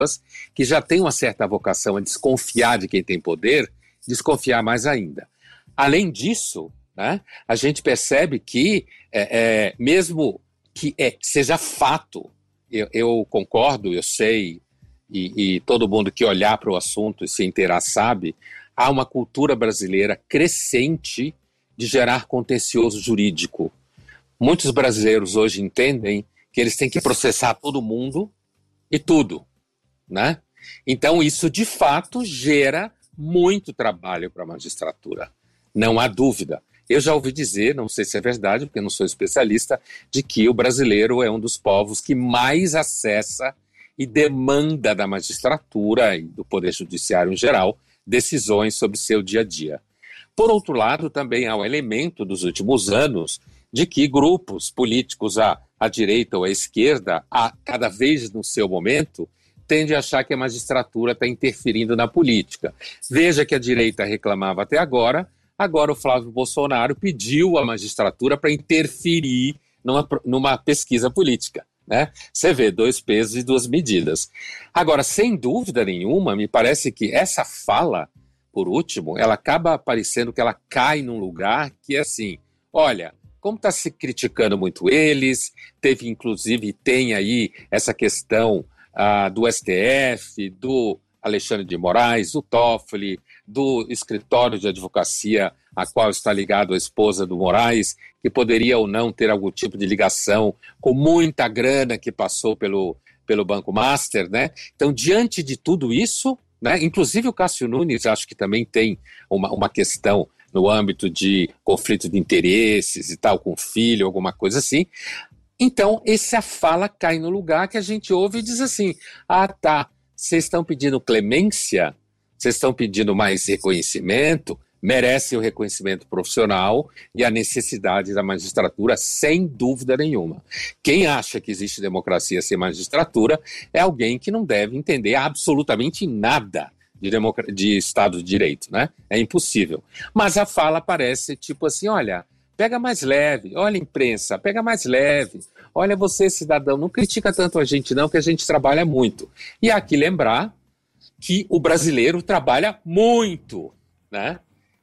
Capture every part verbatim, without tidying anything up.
que já têm uma certa vocação a desconfiar de quem tem poder, desconfiar mais ainda. Além disso, né, a gente percebe que, é, é, mesmo que é, seja fato, eu, eu concordo, eu sei, e, e todo mundo que olhar para o assunto e se inteirar sabe, há uma cultura brasileira crescente de gerar contencioso jurídico. Muitos brasileiros hoje entendem que eles têm que processar todo mundo e tudo, né? Então isso de fato gera muito trabalho para a magistratura, não há dúvida. Eu já ouvi dizer, não sei se é verdade, porque eu não sou especialista, de que o brasileiro é um dos povos que mais acessa e demanda da magistratura e do Poder Judiciário em geral decisões sobre seu dia a dia. Por outro lado, também há o elemento dos últimos anos de que grupos políticos à, à direita ou à esquerda, a, cada vez no seu momento, tendem a achar que a magistratura está interferindo na política. Veja que a direita reclamava até agora, agora o Flávio Bolsonaro pediu à magistratura para interferir numa, numa pesquisa política, né? Você vê, dois pesos e duas medidas. Agora, sem dúvida nenhuma, me parece que essa fala, por último, ela acaba parecendo que ela cai num lugar que é assim, olha, como está se criticando muito eles, teve inclusive, tem aí essa questão ah, do S T F, do Alexandre de Moraes, do Toffoli, do escritório de advocacia a qual está ligado a esposa do Moraes, que poderia ou não ter algum tipo de ligação com muita grana que passou pelo, pelo Banco Master, né? Então, diante de tudo isso, né, inclusive o Cássio Nunes, acho que também tem uma, uma questão no âmbito de conflito de interesses e tal, com filho, alguma coisa assim. Então, essa fala cai no lugar que a gente ouve e diz assim, ah, tá, vocês estão pedindo clemência, vocês estão pedindo mais reconhecimento, merece o reconhecimento profissional e a necessidade da magistratura, sem dúvida nenhuma. Quem acha que existe democracia sem magistratura é alguém que não deve entender absolutamente nada de, democr- de Estado de Direito, né? É impossível. Mas a fala parece tipo assim, olha, pega mais leve, olha imprensa, pega mais leve, olha você cidadão, não critica tanto a gente não, que a gente trabalha muito. E aqui lembrar que o brasileiro trabalha muito, né?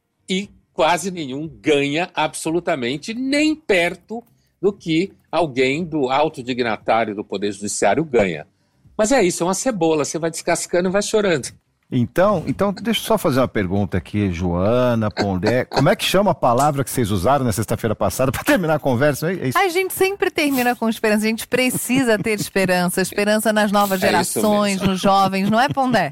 E quase nenhum ganha absolutamente nem perto do que alguém do alto dignatário do Poder Judiciário ganha. Mas é isso, é uma cebola, você vai descascando e vai chorando. Então, então deixa eu só fazer uma pergunta aqui, Joana, Pondé, como é que chama a palavra que vocês usaram na sexta-feira passada para terminar a conversa? É isso? A gente sempre termina com esperança, a gente precisa ter esperança, esperança nas novas gerações, é nos jovens, não é, Pondé?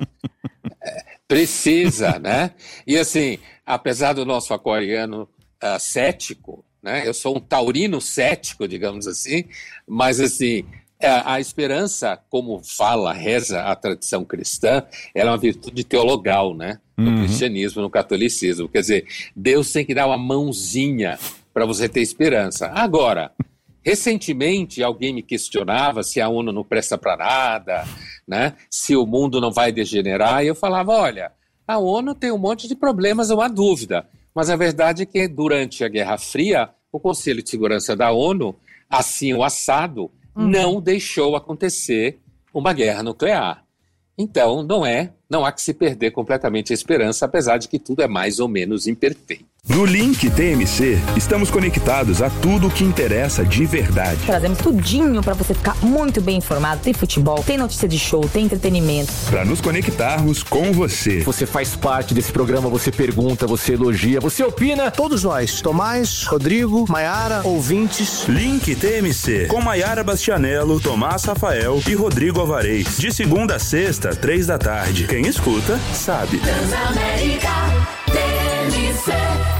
É, precisa, né? E assim, apesar do nosso aquariano uh, cético, né? Eu sou um taurino cético, digamos assim, mas assim, a, a esperança, como fala, reza a tradição cristã, ela é uma virtude teologal, né? No uhum. cristianismo, no catolicismo. Quer dizer, Deus tem que dar uma mãozinha para você ter esperança. Agora, recentemente alguém me questionava se a ONU não presta para nada, né? Se o mundo não vai degenerar, e eu falava, olha, a ONU tem um monte de problemas, não há dúvida, mas a verdade é que durante a Guerra Fria, o Conselho de Segurança da ONU, assim o assado, uhum. não deixou acontecer uma guerra nuclear. Então, não é, não há que se perder completamente a esperança, apesar de que tudo é mais ou menos imperfeito. No Link T M C, estamos conectados a tudo o que interessa de verdade. Trazemos tudinho para você ficar muito bem informado. Tem futebol, tem notícia de show, tem entretenimento. Para nos conectarmos com você. Você faz parte desse programa, você pergunta, você elogia, você opina. Todos nós, Tomás, Rodrigo, Maiara, ouvintes. Link T M C, com Maiara Bastianello, Tomás Rafael e Rodrigo Alvarez. De segunda a sexta, três da tarde. Quem escuta, sabe. Transamérica T M C.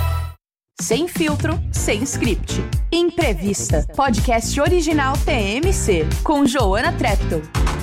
Sem filtro, sem script. Imprevista. Podcast original T M C, com Joana Treptow.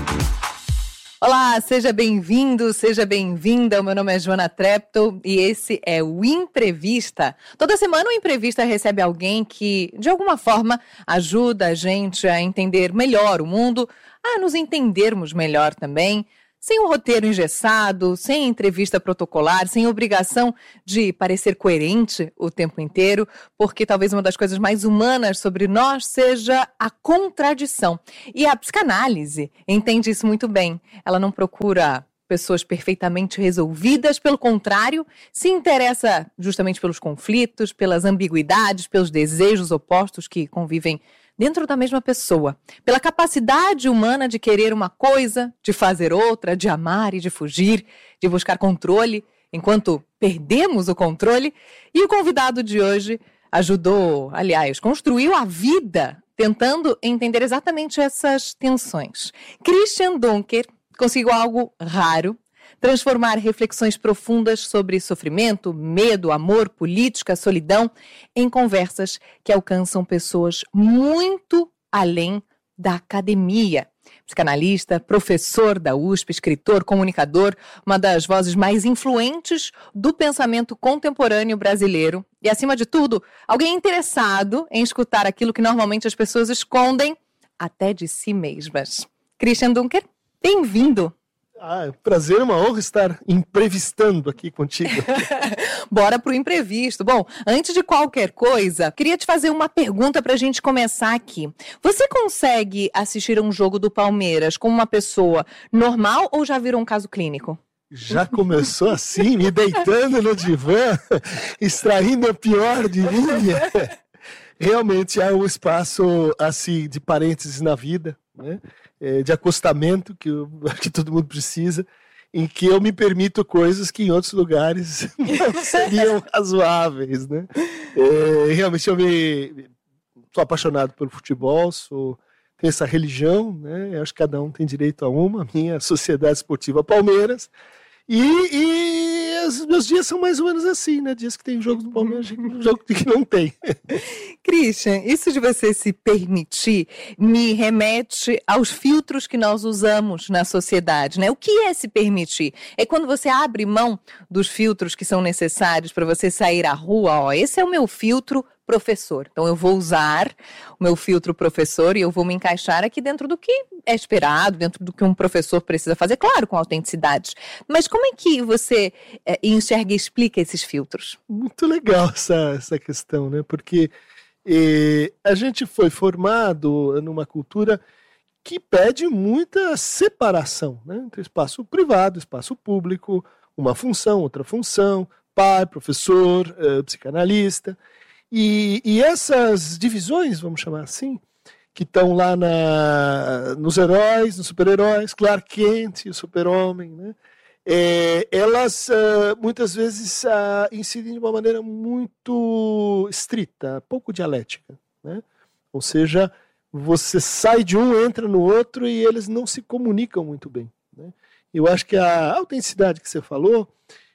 Olá, seja bem-vindo, seja bem-vinda. O meu nome é Joana Treptow e esse é o Imprevista. Toda semana o Imprevista recebe alguém que, de alguma forma, ajuda a gente a entender melhor o mundo, a nos entendermos melhor também. sem um roteiro engessado, sem entrevista protocolar, sem obrigação de parecer coerente o tempo inteiro, porque talvez uma das coisas mais humanas sobre nós seja a contradição. E a psicanálise entende isso muito bem. Ela não procura pessoas perfeitamente resolvidas, pelo contrário, se interessa justamente pelos conflitos, pelas ambiguidades, pelos desejos opostos que convivem dentro da mesma pessoa, pela capacidade humana de querer uma coisa, de fazer outra, de amar e de fugir, de buscar controle, enquanto perdemos o controle. E o convidado de hoje ajudou, aliás, construiu a vida tentando entender exatamente essas tensões. Christian Dunker conseguiu algo raro: transformar reflexões profundas sobre sofrimento, medo, amor, política, solidão em conversas que alcançam pessoas muito além da academia. Psicanalista, professor da U S P, escritor, comunicador, uma das vozes mais influentes do pensamento contemporâneo brasileiro e, acima de tudo, alguém interessado em escutar aquilo que normalmente as pessoas escondem até de si mesmas. Christian Dunker, bem-vindo! Ah, é um prazer, uma honra estar imprevistando aqui contigo. Bora pro imprevisto. Bom, antes de qualquer coisa, queria te fazer uma pergunta pra gente começar aqui. Você consegue assistir a um jogo do Palmeiras como uma pessoa normal ou já virou um caso clínico? Já começou assim, me deitando no divã, extraindo o pior de mim. Realmente há um espaço assim de parênteses na vida, né? É, de acostamento que, eu, que todo mundo precisa, em que eu me permito coisas que em outros lugares não seriam razoáveis, né? É, realmente eu me sou apaixonado pelo futebol, sou, tenho essa religião, né? Eu acho que cada um tem direito a uma, a minha Sociedade Esportiva Palmeiras. E, e os meus dias são mais ou menos assim, né? Dias que tem jogo do Palmeiras e jogo que não tem. Christian, isso de você se permitir me remete aos filtros que nós usamos na sociedade, né? O que é se permitir? É quando você abre mão dos filtros que são necessários para você sair à rua. Ó, esse é o meu filtro professor. Então eu vou usar o meu filtro professor e eu vou me encaixar aqui dentro do que é esperado, dentro do que um professor precisa fazer, claro, com autenticidade. Mas como é que você é, enxerga e explica esses filtros? Muito legal essa, essa questão, né? Porque eh, a gente foi formado numa cultura que pede muita separação, né? Entre espaço privado, espaço público, uma função, outra função, pai, professor, eh, psicanalista. E, e essas divisões, vamos chamar assim, que estão lá na, nos heróis, nos super-heróis, Clark Kent, o super-homem, né? É, elas uh, muitas vezes uh, incidem de uma maneira muito estrita, pouco dialética, né? Ou seja, você sai de um, entra no outro e eles não se comunicam muito bem, né? Eu acho que a autenticidade que você falou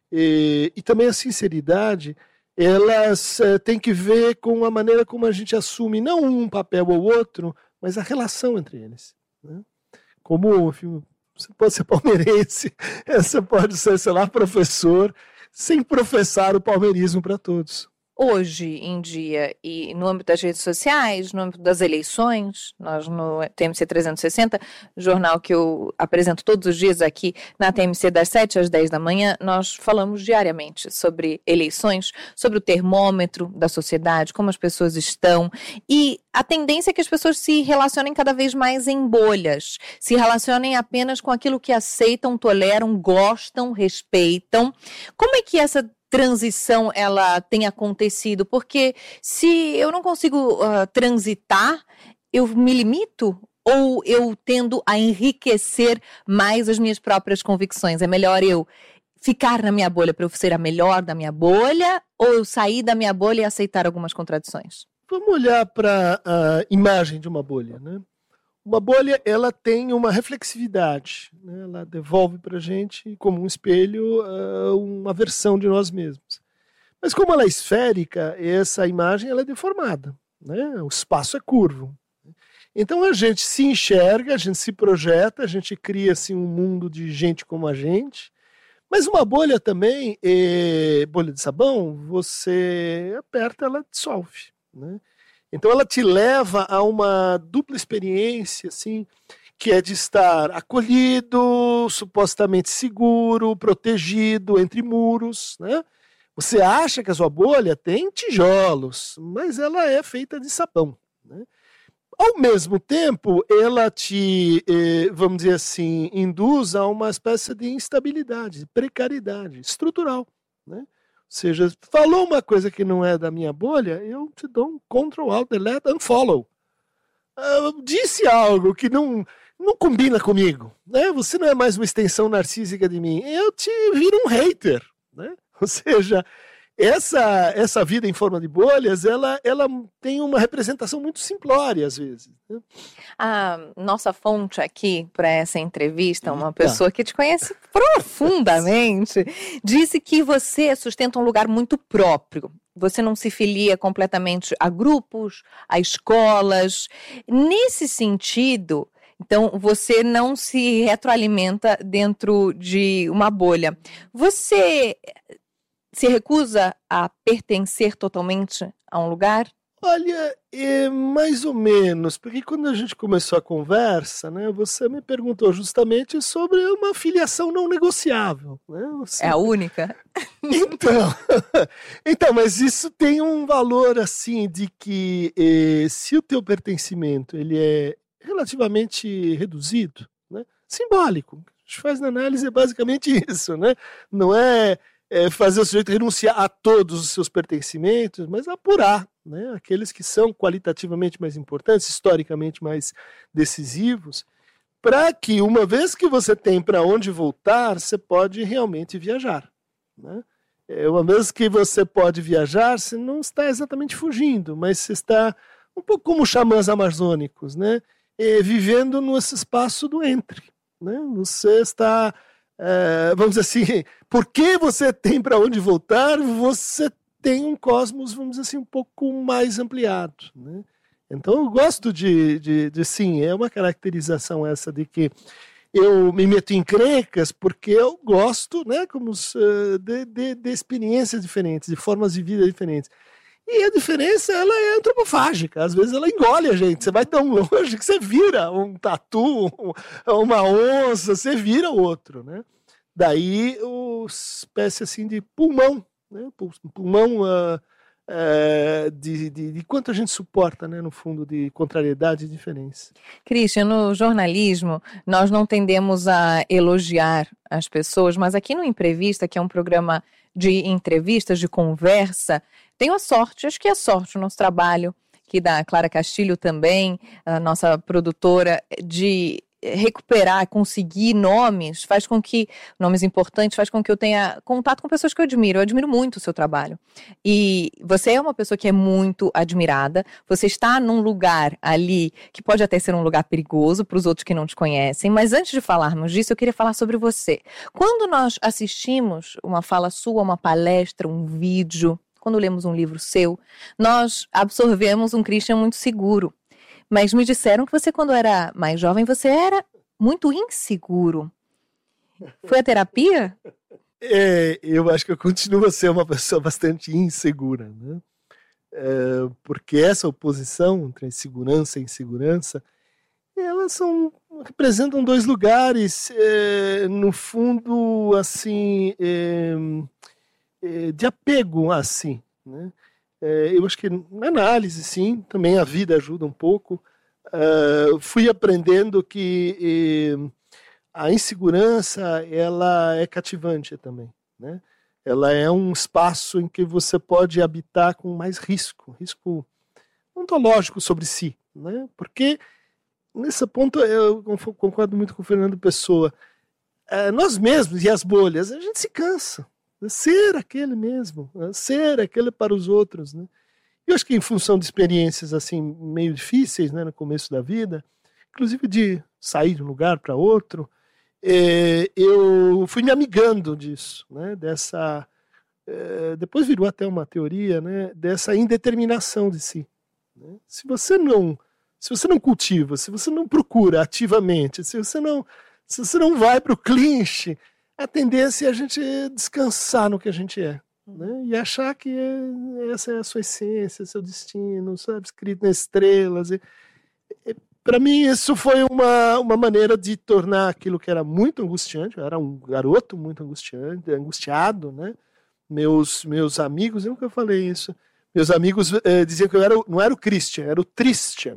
e, e também a sinceridade, elas uh, têm que ver com a maneira como a gente assume não um papel ou outro, mas a relação entre eles, né? Como, enfim, você pode ser palmeirense, você pode ser, sei lá, professor, sem professar o palmeirismo para todos. Hoje em dia, e no âmbito das redes sociais, no âmbito das eleições, nós no T M C trezentos e sessenta, jornal que eu apresento todos os dias aqui na T M C das sete às dez da manhã, nós falamos diariamente sobre eleições, sobre o termômetro da sociedade, como as pessoas estão, e a tendência é que as pessoas se relacionem cada vez mais em bolhas, se relacionem apenas com aquilo que aceitam, toleram, gostam, respeitam. Como é que essa transição ela tem acontecido? Porque se eu não consigo uh, transitar, eu me limito ou eu tendo a enriquecer mais as minhas próprias convicções? É melhor eu ficar na minha bolha para eu ser a melhor da minha bolha ou eu sair da minha bolha e aceitar algumas contradições? Vamos olhar para a imagem de uma bolha, né? Uma bolha, ela tem uma reflexividade, né? Ela devolve para a gente, como um espelho, uma versão de nós mesmos. Mas como ela é esférica, essa imagem ela é deformada, né? O espaço é curvo. Então a gente se enxerga, a gente se projeta, a gente cria assim, um mundo de gente como a gente. Mas uma bolha também, é, bolha de sabão, você aperta, ela dissolve, né? Então ela te leva a uma dupla experiência, assim, que é de estar acolhido, supostamente seguro, protegido entre muros, né? Você acha que a sua bolha tem tijolos, mas ela é feita de sabão, né? Ao mesmo tempo, ela te, eh, vamos dizer assim, induz a uma espécie de instabilidade, de precariedade estrutural, né? Ou seja, falou uma coisa que não é da minha bolha, eu te dou um Control, Alt, Delete, Unfollow. Uh, disse algo que não, não combina comigo, né? Você não é mais uma extensão narcísica de mim, eu te viro um hater, né? Ou seja, essa, essa vida em forma de bolhas, ela, ela tem uma representação muito simplória, às vezes, né? A nossa fonte aqui para essa entrevista, uma pessoa que te conhece profundamente, disse que você sustenta um lugar muito próprio. Você não se filia completamente a grupos, a escolas. Nesse sentido, então, você não se retroalimenta dentro de uma bolha. Você se recusa a pertencer totalmente a um lugar? Olha, é mais ou menos, porque quando a gente começou a conversa, né, você me perguntou justamente sobre uma filiação não negociável, né? Você... É a única? Então, então, mas isso tem um valor assim de que eh, se o teu pertencimento ele é relativamente reduzido, né, simbólico, o que a gente faz na análise é basicamente isso, né? Não é É fazer o sujeito renunciar a todos os seus pertencimentos, mas apurar, né, aqueles que são qualitativamente mais importantes, historicamente mais decisivos, para que, uma vez que você tem para onde voltar, você pode realmente viajar, né? É, uma vez que você pode viajar, você não está exatamente fugindo, mas você está um pouco como os xamãs amazônicos, né, é, vivendo nesse espaço do entre, né? Você está... Uh, vamos dizer assim, porque você tem para onde voltar, você tem um cosmos, vamos dizer assim, um pouco mais ampliado, né? Então eu gosto de, de, de, sim, é uma caracterização essa de que eu me meto em encrencas porque eu gosto, né, como, de, de, de experiências diferentes, de formas de vida diferentes. E a diferença, ela é antropofágica. Às vezes ela engole a gente. Você vai tão longe que você vira um tatu, uma onça, você vira outro, né? Daí, uma espécie assim de pulmão, né? Pulmão uh, uh, de, de, de quanto a gente suporta, né? No fundo, de contrariedade e diferença. Christian, no jornalismo, nós não tendemos a elogiar as pessoas, mas aqui no Imprevista, que é um programa de entrevistas, de conversa, tenho a sorte, acho que é a sorte o nosso trabalho, que da Clara Castilho também, a nossa produtora, de recuperar, conseguir nomes, faz com que, nomes importantes, faz com que eu tenha contato com pessoas que eu admiro. Eu admiro muito o seu trabalho. E você é uma pessoa que é muito admirada, você está num lugar ali que pode até ser um lugar perigoso para os outros que não te conhecem, mas antes de falarmos disso, eu queria falar sobre você. Quando nós assistimos uma fala sua, uma palestra, um vídeo, quando lemos um livro seu, nós absorvemos um Christian muito seguro. Mas me disseram que você, quando era mais jovem, você era muito inseguro. Foi a terapia? É, eu acho que eu continuo a ser uma pessoa bastante insegura, né? É, porque essa oposição entre insegurança e insegurança, elas são, representam dois lugares, é, no fundo, assim, é, é, de apego, assim, né? É, eu acho que na análise, sim, também a vida ajuda um pouco. Uh, fui aprendendo que eh, a insegurança, ela é cativante também, né? Ela é um espaço em que você pode habitar com mais risco, risco ontológico sobre si, né? Porque, nesse ponto, eu concordo muito com o Fernando Pessoa. Uh, nós mesmos e as bolhas, a gente se cansa. Ser aquele mesmo, ser aquele para os outros, né? Eu acho que em função de experiências assim meio difíceis, né, no começo da vida, inclusive de sair de um lugar para outro, é, eu fui me amigando disso, né, dessa, é, depois virou até uma teoria, né, dessa indeterminação de si, né? Se você não, se você não cultiva, se você não procura ativamente, se você não, se você não vai para o clinch, a tendência é a gente descansar no que a gente é, né? E achar que é, essa é a sua essência, seu destino, sabe, escrito nas estrelas. E, e para mim isso foi uma, uma maneira de tornar aquilo que era muito angustiante, eu era um garoto muito angustiante, angustiado, né? Meus, meus amigos, eu nunca falei isso, meus amigos eh, diziam que eu era, não era o Christian, era o Tristian,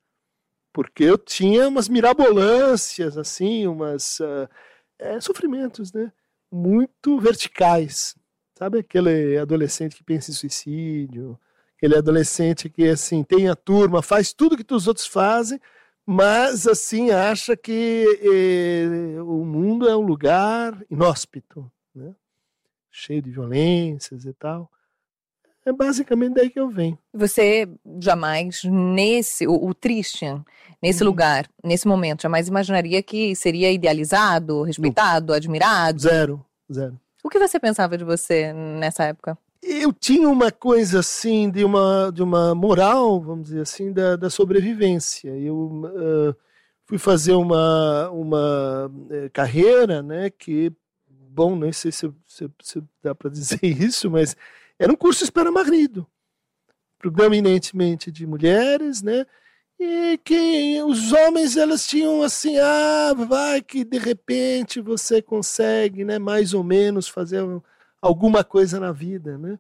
porque eu tinha umas mirabolâncias, assim, umas uh, é, sofrimentos, né? Muito verticais, sabe? Aquele adolescente que pensa em suicídio, aquele adolescente que, assim, tem a turma, faz tudo que os outros fazem, mas, assim, acha que eh, o mundo é um lugar inóspito, né? Cheio de violências e tal. É basicamente daí que eu venho. Você jamais, nesse, o, o Tristian, nesse uhum. lugar, nesse momento, jamais imaginaria que seria idealizado, respeitado, Não. admirado? Zero, zero. O que você pensava de você nessa época? Eu tinha uma coisa assim, de uma, de uma moral, vamos dizer assim, da, da sobrevivência. Eu uh, fui fazer uma, uma uh, carreira, né, que, bom, não sei se, se, se dá para dizer isso, mas era um curso espera-marido, predominantemente de mulheres, né, e que os homens, elas tinham assim, ah, vai que de repente você consegue, né, mais ou menos fazer um, alguma coisa na vida, né?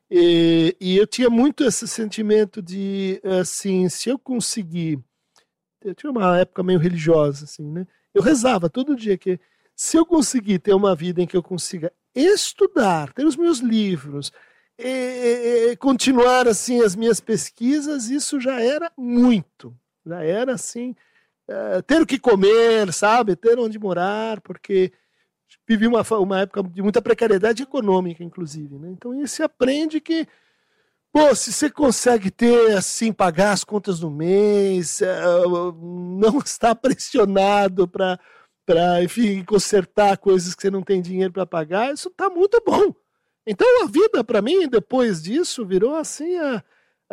E, e eu tinha muito esse sentimento de, assim, se eu conseguir... Eu tinha uma época meio religiosa, assim, né? Eu rezava todo dia que se eu conseguir ter uma vida em que eu consiga estudar, ter os meus livros, e, e, continuar, assim, as minhas pesquisas, isso já era muito. Já era, assim, uh, ter o que comer, sabe? Ter onde morar, porque... vivi uma, uma época de muita precariedade econômica, inclusive, né? Então, aí você aprende que, pô, se você consegue ter, assim, pagar as contas do mês, não estar pressionado para, enfim, consertar coisas que você não tem dinheiro para pagar, isso tá muito bom. Então, a vida, para mim, depois disso, virou, assim, a,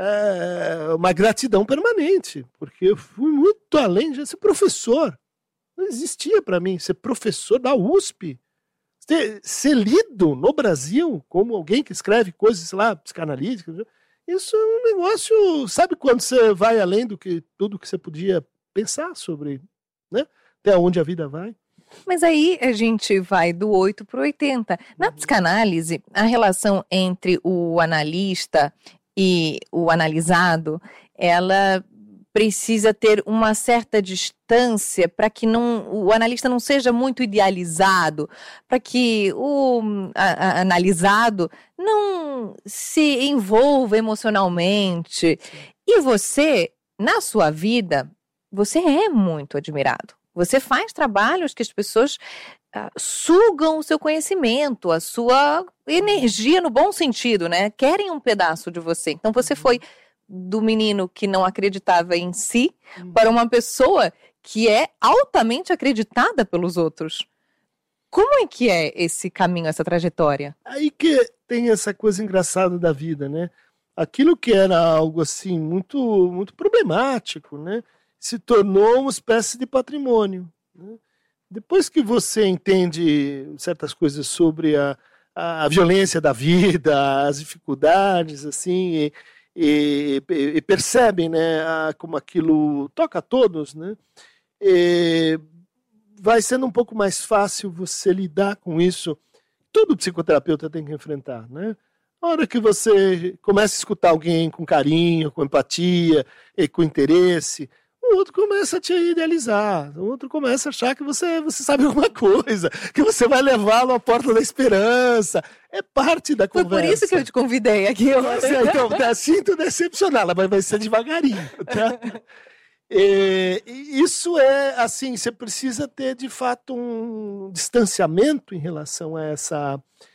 a, uma gratidão permanente, porque eu fui muito além de ser professor. Não existia para mim ser professor da U S P. Ser, ser lido no Brasil como alguém que escreve coisas, sei lá, psicanalíticas. Isso é um negócio... Sabe quando você vai além do que tudo que você podia pensar sobre, né? Até onde a vida vai. Mas aí a gente vai do oito para o oitenta. Na psicanálise, a relação entre o analista e o analisado, ela... precisa ter uma certa distância para que não, o analista não seja muito idealizado, para que o a, a, analisado não se envolva emocionalmente. E você, na sua vida, você é muito admirado. Você faz trabalhos que as pessoas uh, sugam o seu conhecimento, a sua energia no bom sentido, né? Querem um pedaço de você. Então você foi do menino que não acreditava em si hum. para uma pessoa que é altamente acreditada pelos outros. Como é que é esse caminho, essa trajetória? Aí que tem essa coisa engraçada da vida, né? Aquilo que era algo assim muito, muito problemático, né? Se tornou uma espécie de patrimônio, né? Depois que você entende certas coisas sobre a, a violência da vida, as dificuldades, assim, e E, e, e percebem, né, a, como aquilo toca a todos, né, e vai sendo um pouco mais fácil você lidar com isso. Todo psicoterapeuta tem que enfrentar, né? A hora que você começa a escutar alguém com carinho, com empatia e com interesse, o outro começa a te idealizar, o outro começa a achar que você, você sabe alguma coisa, que você vai levá-lo à porta da esperança. É parte da conversa. Foi por isso que eu te convidei aqui hoje. Então, tá, sinto decepcioná-la, mas vai ser devagarinho, tá? E, e isso é, assim, você precisa ter, de fato, um distanciamento em relação a essa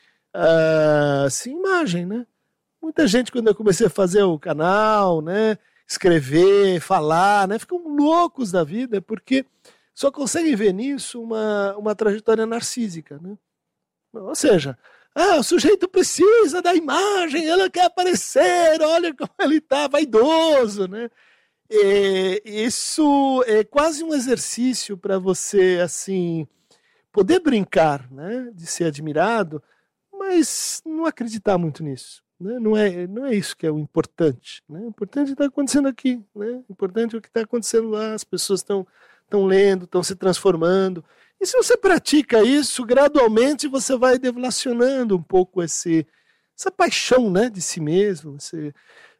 uh, assim, imagem, né? Muita gente, quando eu comecei a fazer o canal, né, escrever, falar, né, ficam loucos da vida, porque só conseguem ver nisso uma, uma trajetória narcísica, né? Ou seja, ah, o sujeito precisa da imagem, ele quer aparecer, olha como ele está vaidoso, né? E isso é quase um exercício para você, assim, poder brincar, né, de ser admirado, mas não acreditar muito nisso, Né? Não é, não é isso que é o importante. Né? O importante é o que está acontecendo aqui. Né? O importante é o que está acontecendo lá. As pessoas estão estão lendo, estão se transformando. E se você pratica isso, gradualmente você vai deflacionando um pouco esse, essa paixão, né, de si mesmo, esse,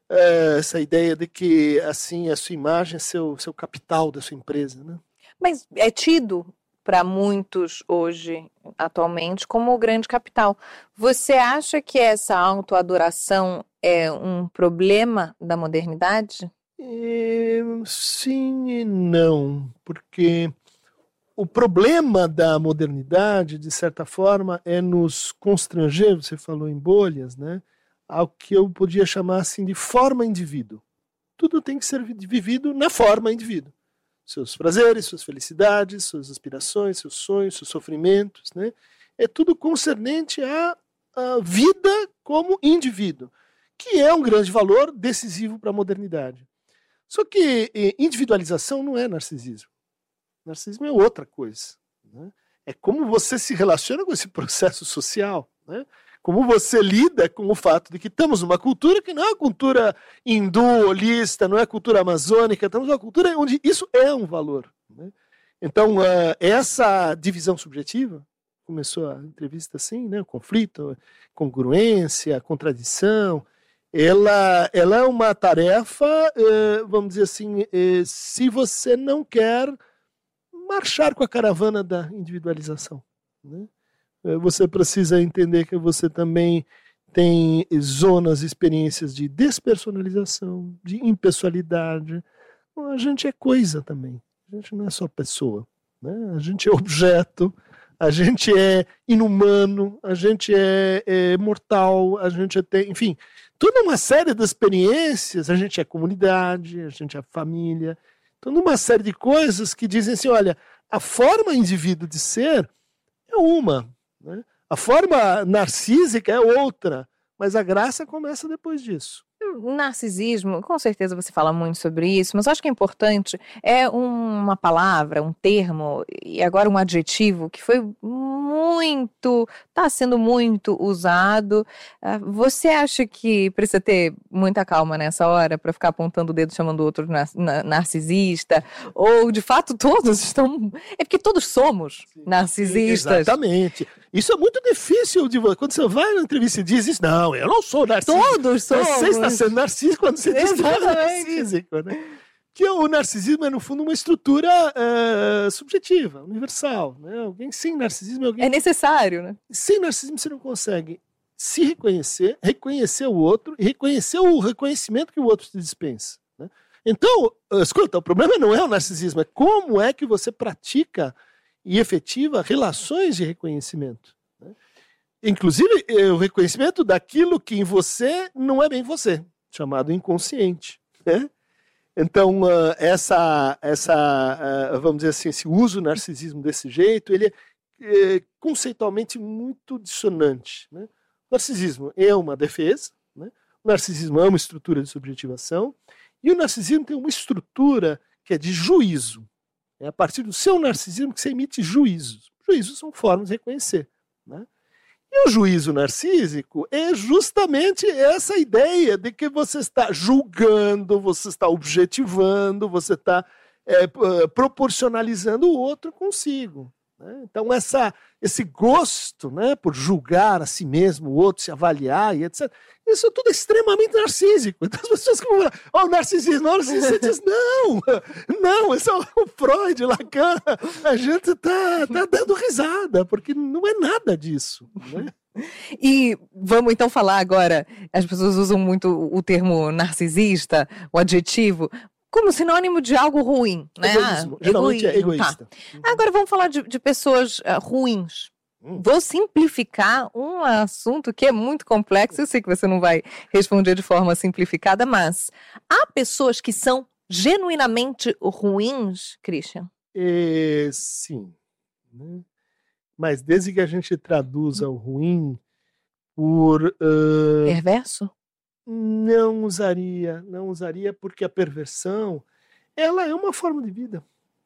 é, essa ideia de que assim a sua imagem é seu, seu capital da sua empresa. Né? Mas é tido para muitos hoje, atualmente, como o grande capital. Você acha que essa autoadoração é um problema da modernidade? É, sim e não, porque o problema da modernidade, de certa forma, é nos constranger, você falou em bolhas, né, ao que eu podia chamar assim de forma indivíduo. Tudo tem que ser vivido na forma indivíduo. Seus prazeres, suas felicidades, suas aspirações, seus sonhos, seus sofrimentos, né? É tudo concernente à, à vida como indivíduo, que é um grande valor decisivo para a modernidade. Só que individualização não é narcisismo. Narcisismo é outra coisa. Né? É como você se relaciona com esse processo social. Né? Como você lida com o fato de que estamos numa cultura que não é uma cultura hindu, holista, não é cultura amazônica, estamos numa cultura onde isso é um valor. Né? Então, uh, essa divisão subjetiva, começou a entrevista assim, né? O conflito, congruência, contradição, ela, ela é uma tarefa, uh, vamos dizer assim, uh, se você não quer marchar com a caravana da individualização. Né? Você precisa entender que você também tem zonas, experiências de despersonalização, de impessoalidade. A gente é coisa também. A gente não é só pessoa. Né? A gente é objeto, a gente é inumano, a gente é, é mortal, a gente é, tem, enfim, toda uma série de experiências. A gente é comunidade, a gente é família. Toda uma série de coisas que dizem assim, olha, a forma indivíduo de ser é uma. Né? A forma narcísica é outra, mas a graça começa depois disso. Narcisismo, com certeza você fala muito sobre isso, mas acho que é importante, é uma palavra, um termo, e agora um adjetivo que foi muito, está sendo muito usado. Você acha que precisa ter muita calma nessa hora para ficar apontando o dedo chamando o outro narcisista? Ou de fato todos estão... É porque todos somos Sim. narcisistas. Exatamente. Isso é muito difícil de quando você vai na entrevista e diz isso, não, eu não sou narcisista. Todos somos. Você está sendo narcísico quando você diz que é narcísico, né? Que o narcisismo é, no fundo, uma estrutura uh, subjetiva, universal. Né? Alguém sem narcisismo é alguém... É necessário, né? Sem narcisismo você não consegue se reconhecer, reconhecer o outro e reconhecer o reconhecimento que o outro te dispensa. Né? Então, escuta, o problema não é o narcisismo, é como é que você pratica e efetiva relações de reconhecimento. Né? Inclusive, o reconhecimento daquilo que em você não é bem você, chamado inconsciente. Né? Então, uh, essa, essa uh, vamos dizer assim, esse uso do narcisismo desse jeito, ele é, é conceitualmente muito dissonante. Né? O narcisismo é uma defesa, né? O narcisismo é uma estrutura de subjetivação, e o narcisismo tem uma estrutura que é de juízo. É a partir do seu narcisismo que você emite juízos. Juízos são formas de reconhecer. Né? E o juízo narcísico é justamente essa ideia de que você está julgando, você está objetivando, você está é, proporcionalizando o outro consigo. Né? Então, essa, esse gosto, né, por julgar a si mesmo, o outro, se avaliar e etcétera, isso é tudo extremamente narcísico. Então, as pessoas que vão falar, oh, narcisismo, narcisismo, você diz, não, não, esse é o Freud, Lacan, a gente está tá dando risada, porque não é nada disso, né? E vamos então falar agora, as pessoas usam muito o termo narcisista, o adjetivo, como sinônimo de algo ruim, né? Egoísmo, ah, geralmente egoísmo, é egoísta. Tá. Agora vamos falar de, de pessoas uh, ruins. Hum. Vou simplificar um assunto que é muito complexo, eu sei que você não vai responder de forma simplificada, mas há pessoas que são genuinamente ruins, Christian? É, sim, né? Mas desde que a gente traduza o ruim por... Uh... Perverso? Não usaria, não usaria porque a perversão, ela é uma forma de vida.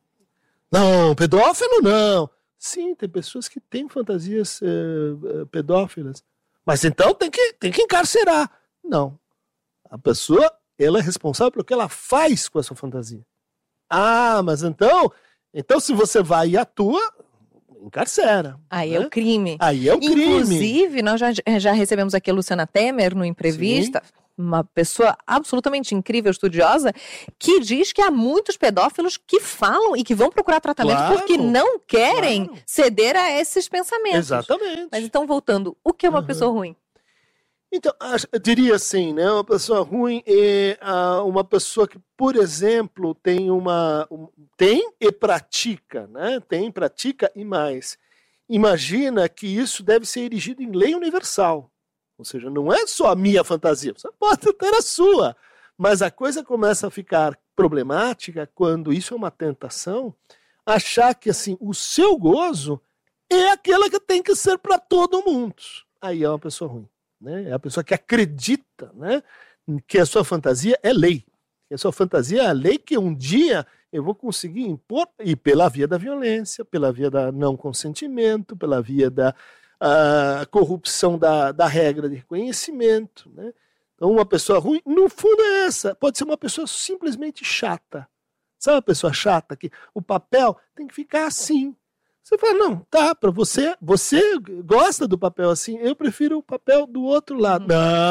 Não, pedófilo não. Sim, tem pessoas que têm fantasias uh, uh, pedófilas. Mas então tem que, tem que encarcerar. Não. A pessoa, ela é responsável pelo que ela faz com a sua fantasia. Ah, mas então, então se você vai e atua, encarcera. Aí né? é o crime. Aí é o crime. Inclusive, nós já, já recebemos aqui a Luciana Temer no Imprevista, Sim. uma pessoa absolutamente incrível, estudiosa, que diz que há muitos pedófilos que falam e que vão procurar tratamento claro, porque não querem claro. ceder a esses pensamentos. Exatamente. Mas então, voltando, o que é uma uhum. pessoa ruim? Então, eu diria assim, né? Uma pessoa ruim é uh, uma pessoa que, por exemplo, tem uma um, tem e pratica, né? Tem, pratica e mais. Imagina que isso deve ser erigido em lei universal. Ou seja, não é só a minha fantasia, você pode ter a sua. Mas a coisa começa a ficar problemática quando isso é uma tentação, achar que assim, o seu gozo é aquela que tem que ser para todo mundo. Aí é uma pessoa ruim. Né? É a pessoa que acredita, né, que a sua fantasia é lei. Que a sua fantasia é a lei que um dia eu vou conseguir impor, e pela via da violência, pela via da não consentimento, pela via da uh, corrupção da, da regra de reconhecimento. Né? Então uma pessoa ruim, no fundo é essa. Pode ser uma pessoa simplesmente chata. Sabe uma pessoa chata que o papel tem que ficar assim. Você fala, não, tá, para você, você gosta do papel assim, eu prefiro o papel do outro lado.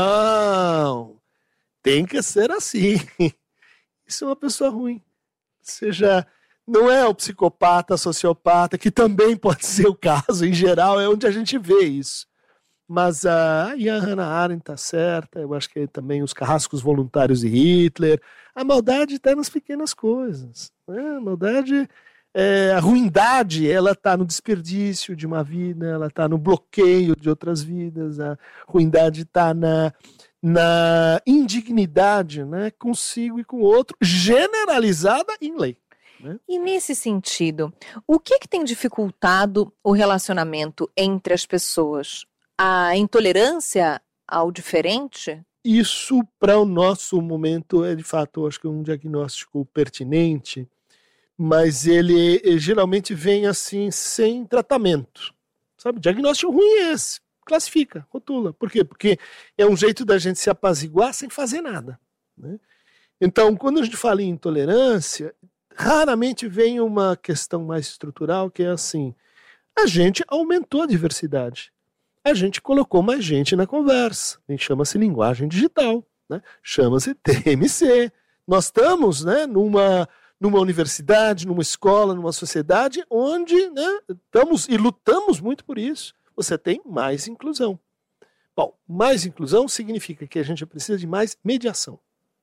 Não, tem que ser assim. Isso é uma pessoa ruim. Ou seja, não é o psicopata, sociopata, que também pode ser o caso, em geral, é onde a gente vê isso. Mas a, e a Hannah Arendt está certa, eu acho que também os carrascos voluntários de Hitler, a maldade está nas pequenas coisas. Né? A maldade... É, a ruindade, ela está no desperdício de uma vida, ela está no bloqueio de outras vidas, a ruindade está na, na indignidade, né, consigo e com o outro, generalizada em lei. Né? E nesse sentido, o que, que tem dificultado o relacionamento entre as pessoas? A intolerância ao diferente? Isso, para o nosso momento, é de fato, acho que um diagnóstico pertinente, mas ele, ele geralmente vem assim, sem tratamento. Sabe? Diagnóstico ruim é esse. Classifica, rotula. Por quê? Porque é um jeito da gente se apaziguar sem fazer nada. Né? Então, quando a gente fala em intolerância, raramente vem uma questão mais estrutural, que é assim, a gente aumentou a diversidade. A gente colocou mais gente na conversa. A gente chama-se linguagem digital. Né? Chama-se T M C. Nós estamos, né, numa... numa universidade, numa escola, numa sociedade onde, né, estamos e lutamos muito por isso. Você tem mais inclusão. Bom, mais inclusão significa que a gente precisa de mais mediação.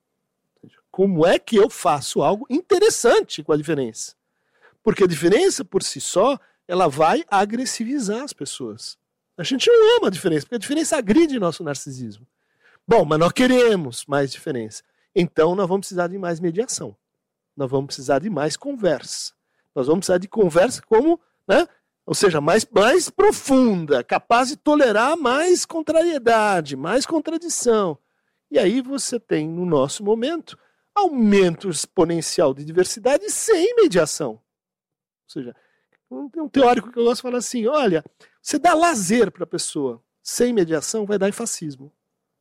Como é que eu faço algo interessante com a diferença? Porque a diferença por si só, ela vai agressivizar as pessoas. A gente não ama a diferença, porque a diferença agride nosso narcisismo. Bom, mas nós queremos mais diferença. Então nós vamos precisar de mais mediação. Nós vamos precisar de mais conversa. Nós vamos precisar de conversa como, né? Ou seja, mais, mais profunda, capaz de tolerar mais contrariedade, mais contradição. E aí você tem, no nosso momento, aumento exponencial de diversidade sem mediação. Ou seja, tem um teórico que eu gosto de falar assim, olha, você dá lazer para a pessoa, sem mediação vai dar em fascismo.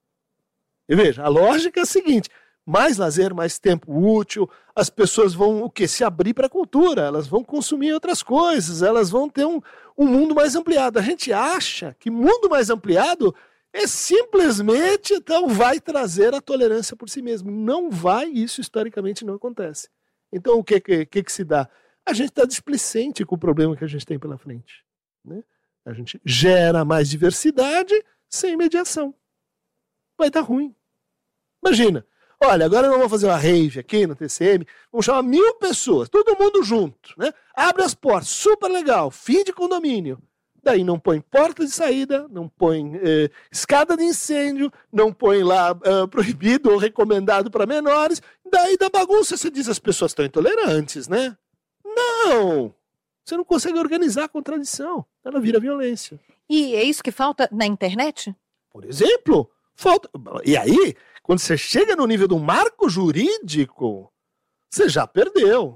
E veja, a lógica é a seguinte... Mais lazer, mais tempo útil, as pessoas vão o quê? Se abrir para a cultura, elas vão consumir outras coisas, elas vão ter um, um mundo mais ampliado. A gente acha que mundo mais ampliado é simplesmente, então, vai trazer a tolerância por si mesmo. Não vai, isso historicamente não acontece. Então, o que, que, que, que se dá? A gente está displicente com o problema que a gente tem pela frente. Né? A gente gera mais diversidade sem mediação. Vai dar ruim. Imagina. Olha, agora nós vamos fazer uma rave aqui no T C M, vamos chamar mil pessoas, todo mundo junto, né? Abre as portas, super legal, fim de condomínio. Daí não põe porta de saída, não põe eh, escada de incêndio, não põe lá eh, proibido ou recomendado para menores. Daí da bagunça você diz, as pessoas estão intolerantes, né? Não! Você não consegue organizar a contradição, ela vira violência. E é isso que falta na internet? Por exemplo, falta... E aí... Quando você chega no nível do marco jurídico, você já perdeu.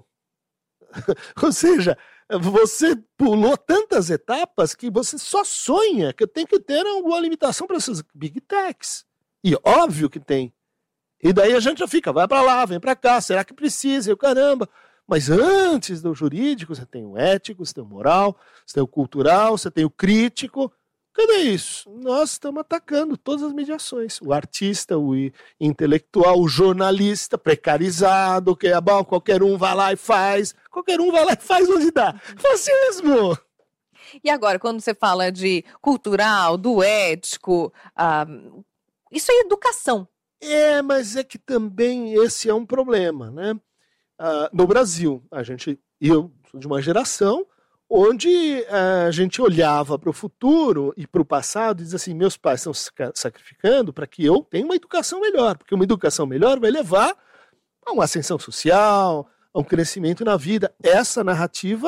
Ou seja, você pulou tantas etapas que você só sonha que tem que ter alguma limitação para essas big techs. E óbvio que tem. E daí a gente já fica, vai para lá, vem para cá, será que precisa? Eu, caramba. Mas antes do jurídico, você tem o ético, você tem o moral, você tem o cultural, você tem o crítico. Cadê isso? Nós estamos atacando todas as mediações. O artista, o intelectual, o jornalista precarizado, que é bom, qualquer um vai lá e faz. Qualquer um vai lá e faz onde dá. Fascismo! E agora, quando você fala de cultural, do ético, ah, isso é educação. É, mas é que também esse é um problema, né? Uh, no Brasil, a gente, eu sou de uma geração onde uh, a gente olhava para o futuro e para o passado e dizia assim, meus pais estão se sacrificando para que eu tenha uma educação melhor, porque uma educação melhor vai levar a uma ascensão social, a um crescimento na vida. Essa narrativa,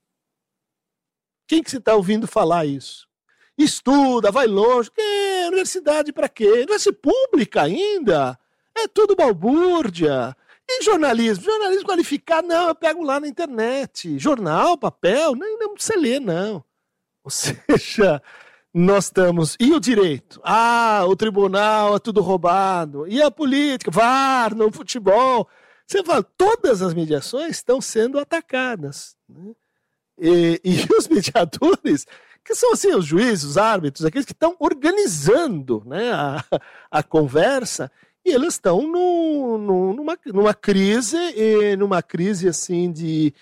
quem que você está ouvindo falar isso? Estuda, vai longe, que universidade para quê? Universidade pública ainda? É tudo balbúrdia. E jornalismo? Jornalismo qualificado? Não, eu pego lá na internet. Jornal, papel? Nem não precisa ler, não. Ou seja, nós estamos... E o direito? Ah, o tribunal é tudo roubado. E a política? V A R no futebol. Você fala, todas as mediações estão sendo atacadas. Né? E, e os mediadores, que são assim, os juízes, os árbitros, aqueles que estão organizando, né, a, a conversa... E eles estão no, no, numa, numa crise, numa crise assim de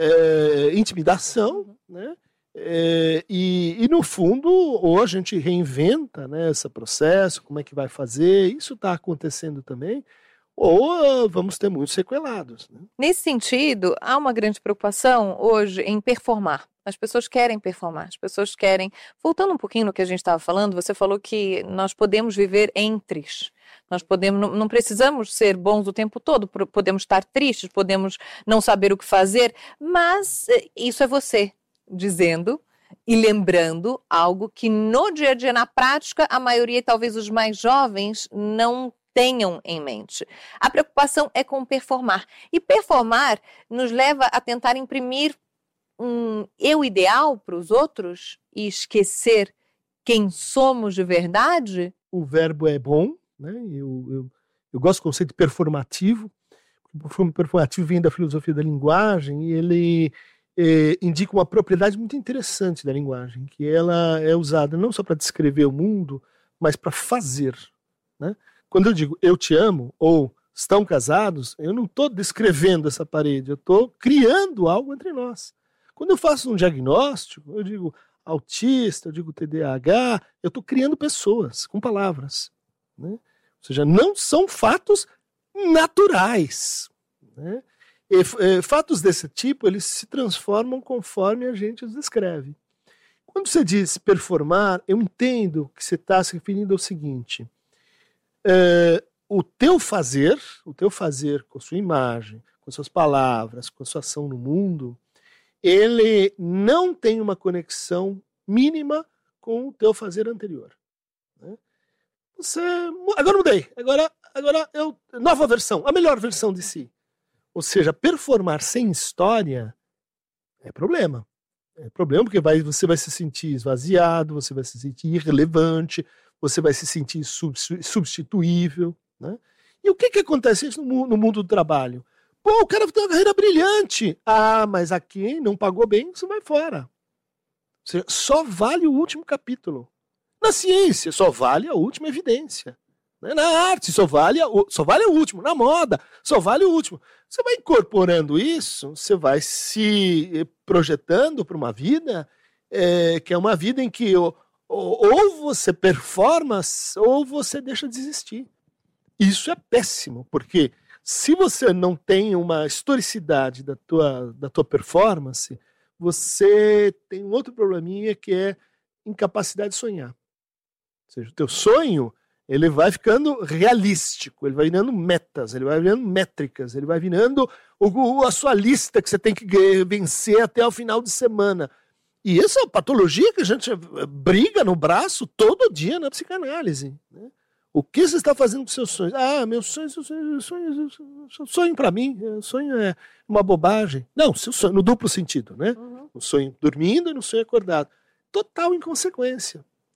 é, intimidação, né? É, e, e no fundo, ou a gente reinventa, né, esse processo, como é que vai fazer, isso está acontecendo também, ou uh, vamos ter muitos sequelados. Né? Nesse sentido, há uma grande preocupação hoje em performar. As pessoas querem performar, as pessoas querem... Voltando um pouquinho no que a gente estava falando, você falou que nós podemos viver entre. Nós podemos, não, não precisamos ser bons o tempo todo, podemos estar tristes, podemos não saber o que fazer, mas isso é você dizendo e lembrando algo que no dia a dia, na prática, a maioria, talvez os mais jovens, não tenham em mente. A preocupação é com performar. E performar nos leva a tentar imprimir um eu ideal para os outros e esquecer quem somos de verdade? O verbo é bom, né? eu, eu, eu gosto do conceito performativo. O performativo vem da filosofia da linguagem e ele é, indica uma propriedade muito interessante da linguagem, que ela é usada não só para descrever o mundo, mas para fazer. Né? Quando eu digo eu te amo ou estão casados, eu não estou descrevendo essa parede, eu estou criando algo entre nós. Quando eu faço um diagnóstico, eu digo autista, eu digo T D A H, eu estou criando pessoas com palavras. Né? Ou seja, não são fatos naturais. Né? E, e, fatos desse tipo, eles se transformam conforme a gente os descreve. Quando você diz performar, eu entendo que você está se referindo ao seguinte, é, o teu fazer, o teu fazer com a sua imagem, com suas palavras, com a sua ação no mundo, ele não tem uma conexão mínima com o teu fazer anterior. Né? Você, agora mudei, agora, agora eu, nova versão, a melhor versão de si. Ou seja, performar sem história é problema. É problema porque vai, você vai se sentir esvaziado, você vai se sentir irrelevante, você vai se sentir substituível. Né? E o que, que acontece isso no, no mundo do trabalho? Pô, o cara tem uma carreira brilhante. Ah, mas aqui não pagou bem, você vai fora. Ou seja, só vale o último capítulo. Na ciência, só vale a última evidência. Na arte, só vale, a, só vale o último. Na moda, só vale o último. Você vai incorporando isso, você vai se projetando para uma vida é, que é uma vida em que ou, ou você performa ou você deixa de existir. Isso é péssimo, porque se você não tem uma historicidade da tua, da tua performance, você tem um outro probleminha que é incapacidade de sonhar. Ou seja, o teu sonho ele vai ficando realístico, ele vai virando metas, ele vai virando métricas, ele vai virando o, a sua lista que você tem que vencer até o final de semana. E essa é a patologia que a gente briga no braço todo dia na psicanálise. Né? O que você está fazendo com seus sonhos? Ah, meus sonhos, sonhos, sonhos, sonhos sonho para mim, sonho é uma bobagem. Não, seu sonho, no duplo sentido, né? Uhum. No sonho dormindo e no sonho acordado. Total inconsequência.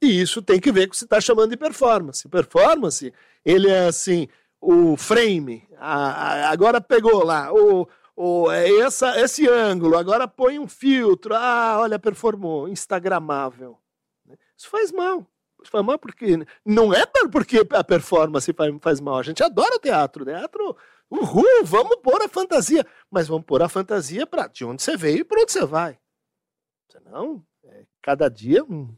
E isso tem que ver com o que você está chamando de performance. Performance, ele é assim, o frame, a, a, agora pegou lá, o, o, essa, esse ângulo, agora põe um filtro, ah, olha, performou, instagramável. Isso faz mal. Isso faz mal porque não é porque a performance faz, faz mal. A gente adora o teatro. Teatro, uhul, vamos pôr a fantasia. Mas vamos pôr a fantasia para de onde você veio e para onde você vai. Senão, é, cada dia um,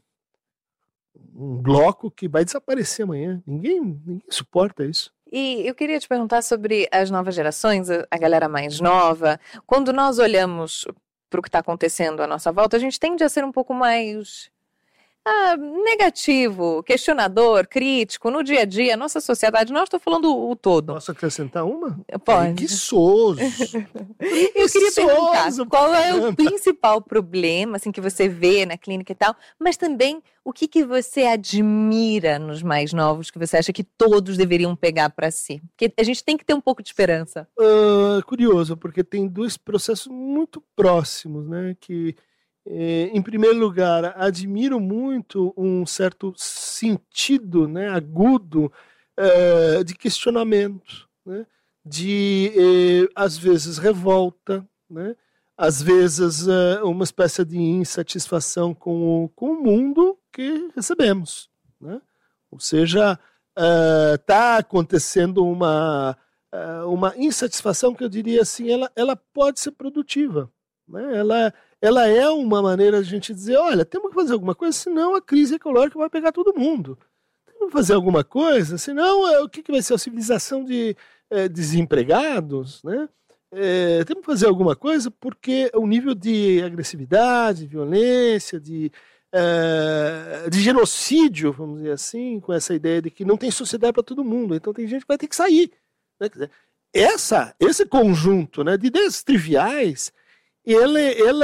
um bloco que vai desaparecer amanhã. Ninguém, ninguém suporta isso. E eu queria te perguntar sobre as novas gerações, a, a galera mais nova. Quando nós olhamos para o que está acontecendo à nossa volta, a gente tende a ser um pouco mais... Ah, negativo, questionador, crítico, no dia a dia, nossa sociedade, não estou falando o, o todo. Posso acrescentar uma? Pode. Preguiçoso. Eu queria perguntar, qual é o principal problema assim, que você vê na clínica e tal, mas também o que, que você admira nos mais novos, que você acha que todos deveriam pegar para si? Porque a gente tem que ter um pouco de esperança. Uh, curioso, porque tem dois processos muito próximos, né, que em primeiro lugar, admiro muito um certo sentido, né, agudo eh, de questionamento, né, de, eh, às vezes, revolta, né, às vezes eh, uma espécie de insatisfação com o, com o mundo que recebemos. Né? Ou seja, está uh, acontecendo uma, uh, uma insatisfação que eu diria assim, ela, ela pode ser produtiva. Né? Ela ela é uma maneira de a gente dizer, olha, temos que fazer alguma coisa, senão a crise ecológica vai pegar todo mundo. Temos que fazer alguma coisa, senão é, o que, que vai ser a civilização de é, desempregados, né? É, temos que fazer alguma coisa porque o nível de agressividade, violência, de, é, de genocídio, vamos dizer assim, com essa ideia de que não tem sociedade para todo mundo, então tem gente que vai ter que sair. Né? Quer dizer, essa, esse conjunto, né, de ideias triviais, ele, ele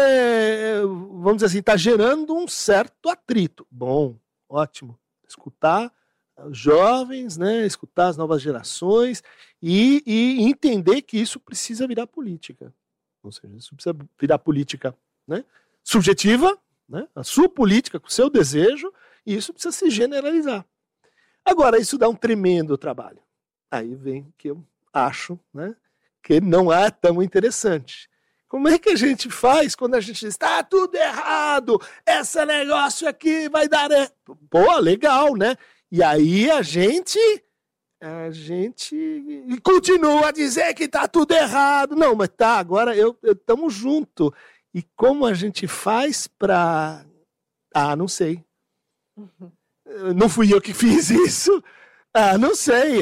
vamos dizer assim, está gerando um certo atrito. Bom, ótimo. Escutar os jovens, né, escutar as novas gerações e, e entender que isso precisa virar política. Ou seja, isso precisa virar política, né, subjetiva, né, a sua política com o seu desejo, e isso precisa se generalizar. Agora, isso dá um tremendo trabalho. Aí vem que eu acho, né, que não é tão interessante. Como é que a gente faz quando a gente diz, tá tudo errado, esse negócio aqui vai dar... Er-. Pô, legal, né? E aí a gente, a gente continua a dizer que tá tudo errado. Não, mas tá, agora eu estamos juntos. E como a gente faz para... Ah, não sei. Uhum. Não fui eu que fiz isso. Ah, não sei.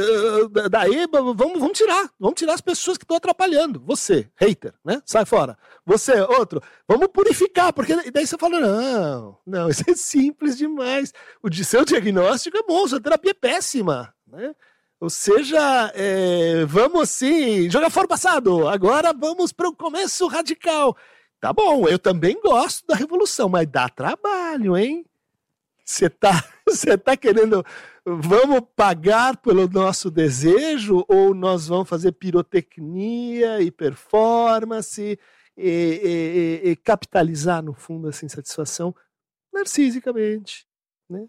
Daí vamos, vamos tirar. Vamos tirar as pessoas que estão atrapalhando. Você, hater, né? Sai fora. Você, outro. Vamos purificar, porque daí você fala, não, não, isso é simples demais. O de seu diagnóstico é bom, sua terapia é péssima, né? Ou seja, é, vamos assim, jogar fora o passado. Agora vamos para o começo radical. Tá bom, eu também gosto da revolução, mas dá trabalho, hein? Você tá, você tá querendo... Vamos pagar pelo nosso desejo ou nós vamos fazer pirotecnia e performance e, e, e, e capitalizar, no fundo, essa insatisfação narcisicamente, né?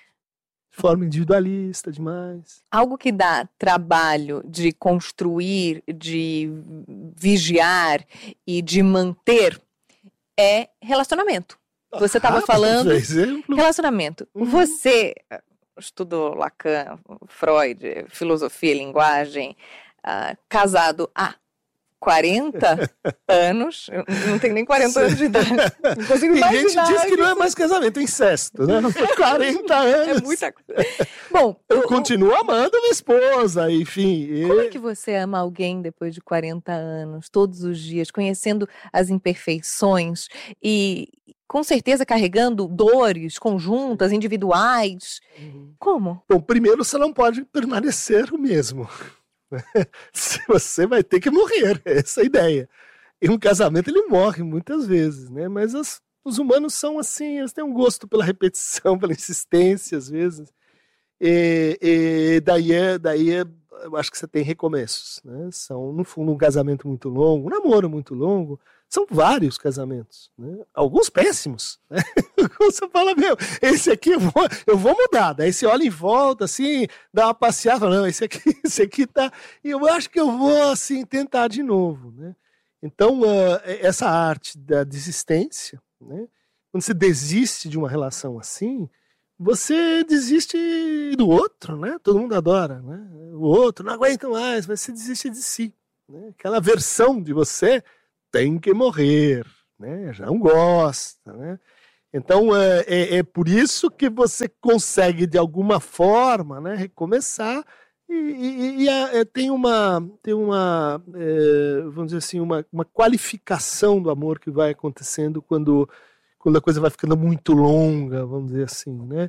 De forma individualista demais. Algo que dá trabalho de construir, de vigiar e de manter é relacionamento. Você estava ah, falando... Relacionamento. Uhum. Você... estudou Lacan, Freud, filosofia, linguagem, uh, casado há quarenta anos, eu não tenho nem quarenta anos de idade. Não consigo imaginar. E gente diz que não é mais casamento, é incesto, né? quarenta anos. É muita coisa. Bom, eu, eu continuo amando a minha esposa, enfim. E... Como é que você ama alguém depois de quarenta anos, todos os dias, conhecendo as imperfeições e... com certeza carregando dores conjuntas, individuais. Uhum. Como? Bom, primeiro você não pode permanecer o mesmo. Você vai ter que morrer, essa é a ideia. Em um casamento ele morre muitas vezes, né? Mas as, os humanos são assim, eles têm um gosto pela repetição, pela insistência às vezes. E, e daí, é, daí é, eu acho que você tem recomeços, né? São, no fundo, um casamento muito longo, um namoro muito longo, são vários casamentos, né? Alguns péssimos, né? Você fala, meu, esse aqui eu vou, eu vou mudar, daí você olha em volta, assim, dá uma passeada, fala, não, esse aqui, esse aqui tá, e eu acho que eu vou, assim, tentar de novo, né? Então, uh, essa arte da desistência, né? Quando você desiste de uma relação assim, você desiste do outro, né? Todo mundo adora, né? O outro não aguenta mais, mas você desiste de si, né? Aquela versão de você tem que morrer, né? Já não gosta, né? Então é, é, é por isso que você consegue de alguma forma, né, recomeçar e, e, e é, tem uma, tem uma é, vamos dizer assim, uma, uma qualificação do amor que vai acontecendo quando quando a coisa vai ficando muito longa, vamos dizer assim, né?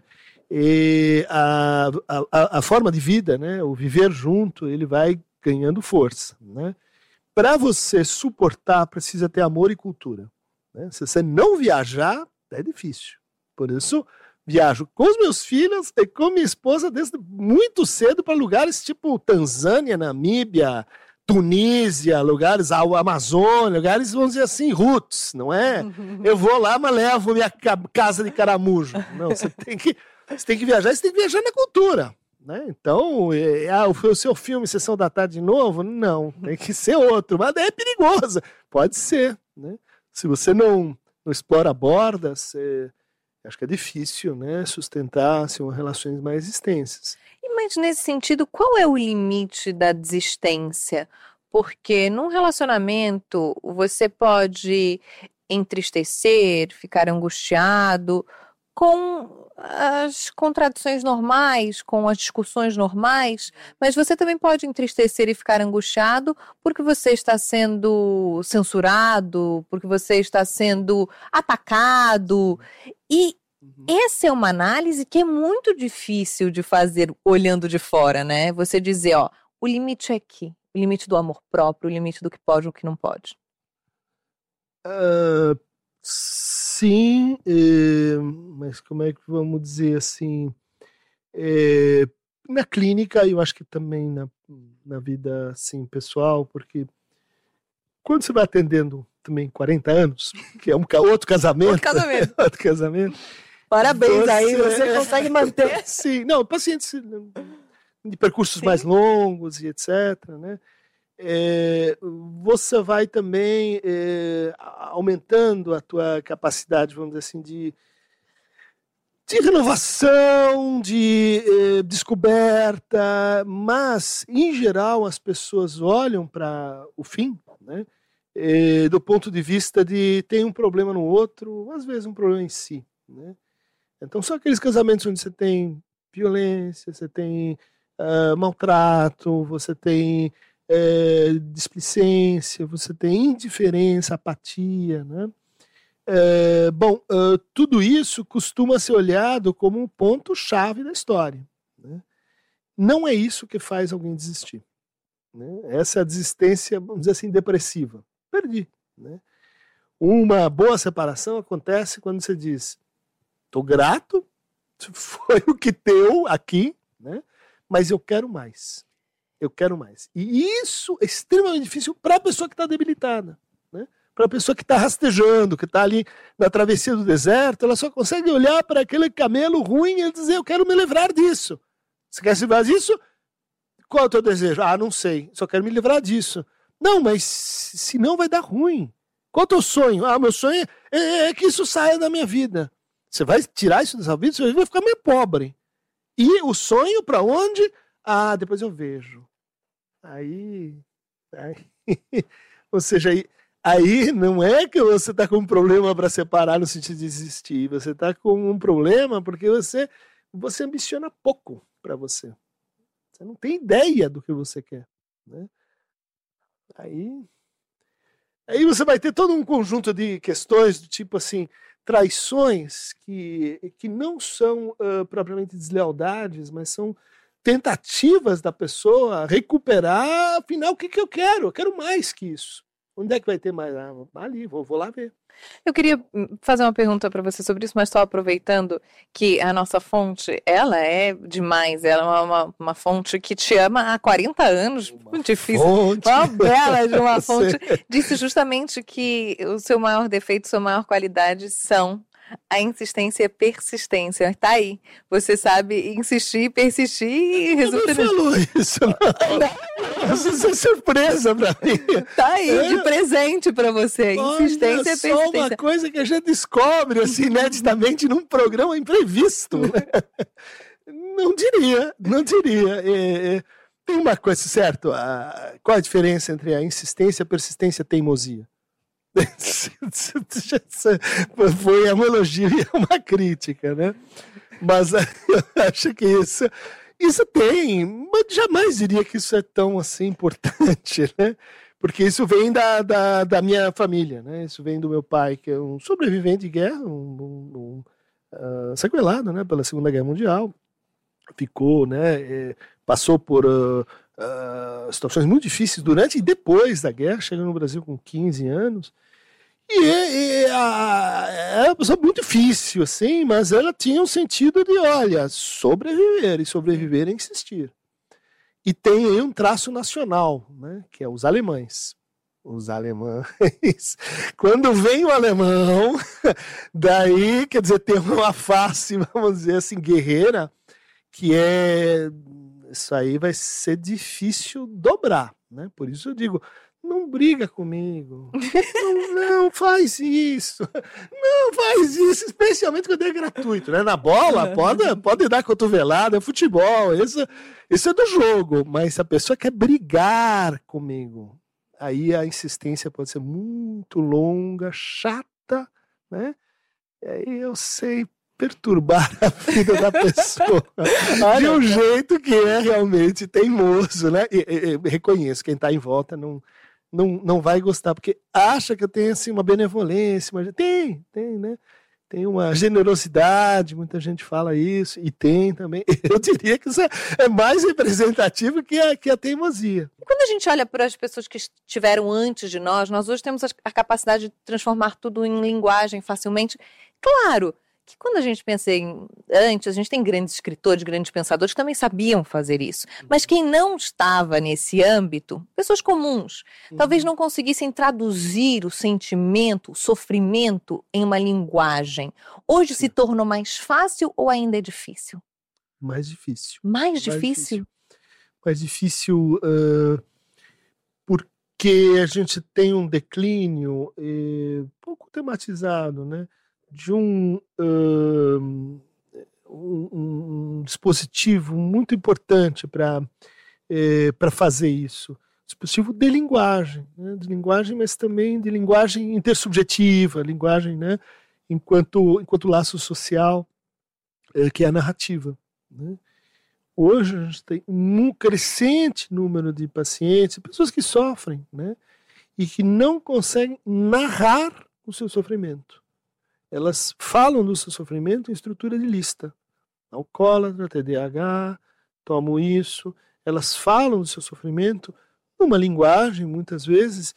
E a, a, a forma de vida, né? O viver junto, ele vai ganhando força, né? Para você suportar, precisa ter amor e cultura, né? Se você não viajar, é difícil. Por isso, viajo com os meus filhos e com minha esposa desde muito cedo para lugares tipo Tanzânia, Namíbia, Tunísia, lugares, a Amazônia, lugares, vamos dizer assim, roots, não é? Eu vou lá, mas levo minha casa de caramujo. Não, você tem que, você tem que viajar, você tem que viajar na cultura, né? Então, é, é, o seu filme Sessão da Tarde de novo? Não, tem que ser outro, mas é perigoso. Pode ser, né? Se você não, não explora a borda, você, acho que é difícil, né, sustentar assim, relações mais extensas. Mas nesse sentido, qual é o limite da desistência? Porque num relacionamento você pode entristecer, ficar angustiado com as contradições normais, com as discussões normais, mas você também pode entristecer e ficar angustiado porque você está sendo censurado, porque você está sendo atacado. E essa é uma análise que é muito difícil de fazer olhando de fora, né? Você dizer, ó, o limite é aqui, o limite do amor próprio, o limite do que pode e o que não pode. Uh, sim, é, mas como é que vamos dizer assim? É, na clínica, eu acho que também na, na vida assim, pessoal, porque quando você vai atendendo também quarenta anos, que é um outro casamento, outro casamento, outro casamento. Parabéns, você, aí você é, consegue manter. Sim, não, pacientes de percursos Sim. mais longos e etcétera, né? É, você vai também é, aumentando a tua capacidade, vamos dizer assim, de, de renovação, de é, descoberta, mas, em geral, as pessoas olham para o fim, né? É, do ponto de vista de tem um problema no outro, às vezes um problema em si, né? Então, são aqueles casamentos onde você tem violência, você tem uh, maltrato, você tem uh, displicência, você tem indiferença, apatia, né? Uh, bom, uh, tudo isso costuma ser olhado como um ponto-chave da história, né? Não é isso que faz alguém desistir, né? Essa é a desistência, vamos dizer assim, depressiva. Perdi, né? Uma boa separação acontece quando você diz: estou grato, foi o que deu aqui, né? Mas eu quero mais. Eu quero mais. E isso é extremamente difícil para a pessoa que está debilitada, né? Para a pessoa que está rastejando, que está ali na travessia do deserto, ela só consegue olhar para aquele camelo ruim e dizer: eu quero me livrar disso. Você quer se livrar disso? Qual é o teu desejo? Ah, não sei, só quero me livrar disso. Não, mas senão vai dar ruim. Qual é o teu sonho? Ah, meu sonho é, é que isso saia da minha vida. Você vai tirar isso da sua vida, você vai ficar meio pobre. E o sonho para onde? Ah, depois eu vejo. Aí, aí ou seja, aí, aí não é que você está com um problema para separar no sentido de desistir. Você está com um problema porque você, você ambiciona pouco para você. Você não tem ideia do que você quer, né? Aí, aí você vai ter todo um conjunto de questões do tipo assim, traições que, que não são uh, propriamente deslealdades, mas são tentativas da pessoa recuperar, afinal, o que, que eu quero? Eu quero mais que isso. Onde é que vai ter mais? Ah, ali, vou, vou lá ver. Eu queria fazer uma pergunta para você sobre isso, mas só aproveitando que a nossa fonte, ela é demais, ela é uma, uma fonte que te ama há quarenta anos, uma muito difícil, fonte. Uma bela de uma fonte, disse justamente que o seu maior defeito, sua maior qualidade são a insistência e a persistência. Tá aí. Você sabe insistir, persistir e resulta... Não me falou isso, não. Isso é surpresa pra mim. Tá aí, é. de presente pra você. Insistência e persistência. Só uma coisa que a gente descobre, assim, ineditamente, num programa imprevisto. Não diria, não diria. É, é, tem uma coisa, certo? A, qual a diferença entre a insistência, a persistência e a teimosia? Foi um elogio e uma crítica, né? Mas eu acho que isso, isso tem, mas jamais diria que isso é tão assim importante, né? Porque isso vem da, da, da minha família, né? Isso vem do meu pai, que é um sobrevivente de guerra, um, um, um uh, sequelado, né? Pela Segunda Guerra Mundial, ficou, né? É, passou por uh, uh, situações muito difíceis durante e depois da guerra, chegou no Brasil com quinze anos. E, e a, é uma pessoa muito difícil, assim, mas ela tinha um sentido de, olha, sobreviver, e sobreviver é insistir. E tem aí um traço nacional, né, que é os alemães. Os alemães, quando vem o alemão, daí, quer dizer, tem uma face, vamos dizer assim, guerreira, que é, isso aí vai ser difícil dobrar, né, por isso eu digo, não briga comigo, não, não faz isso, não faz isso, especialmente quando é gratuito, né? Na bola, pode, pode dar cotovelada, é futebol, isso, isso é do jogo, mas se a pessoa quer brigar comigo, aí a insistência pode ser muito longa, chata, né? E aí eu sei perturbar a vida da pessoa de um jeito que é realmente teimoso, né? E, e, e reconheço, quem está em volta não... Não, não vai gostar, porque acha que eu tenho assim, uma benevolência, mas tem, tem, né? Tem uma generosidade, muita gente fala isso, e tem também. Eu diria que isso é, é mais representativo que a, que a teimosia. Quando a gente olha para as pessoas que estiveram antes de nós, nós hoje temos a capacidade de transformar tudo em linguagem facilmente. Claro que quando a gente pensa em antes, a gente tem grandes escritores, grandes pensadores que também sabiam fazer isso. Mas quem não estava nesse âmbito, pessoas comuns, uhum. talvez não conseguissem traduzir o sentimento, o sofrimento em uma linguagem. Hoje se tornou mais fácil ou ainda é difícil? Mais difícil. Mais, mais difícil? difícil? Mais difícil uh, porque a gente tem um declínio uh, pouco tematizado, né? De um, uh, um, um dispositivo muito importante para eh, para fazer isso. Dispositivo de linguagem, né? De linguagem, mas também de linguagem intersubjetiva, linguagem, né? enquanto, enquanto laço social, eh, que é a narrativa. Né? Hoje a gente tem um crescente número de pacientes, pessoas que sofrem, né? E que não conseguem narrar o seu sofrimento. Elas falam do seu sofrimento em estrutura de lista. Alcoólatra, T D A H, tomo isso. Elas falam do seu sofrimento numa linguagem, muitas vezes,